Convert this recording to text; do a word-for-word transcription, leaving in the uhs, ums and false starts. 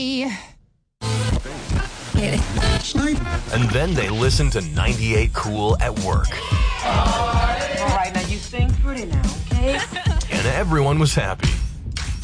And then they listened to ninety-eight Cool at work. All right, now you sing pretty now, okay? And everyone was happy.